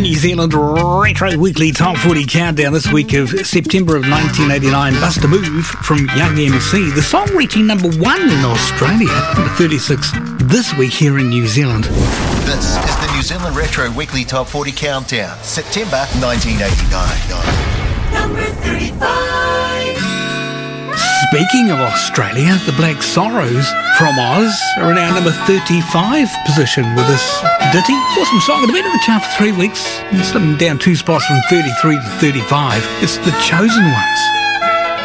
New Zealand Retro Weekly Top 40 Countdown this week of September of 1989. Bust a Move from Young MC. The song reaching number 1 in Australia, number 36 this week here in New Zealand. This is the New Zealand Retro Weekly Top 40 Countdown, September 1989. Number 35. Speaking of Australia, the Black Sorrows from Oz are in our number 35 position with this ditty. Awesome song. It's been in the chart for 3 weeks, slipping down 2 spots from 33 to 35. It's The Chosen Ones.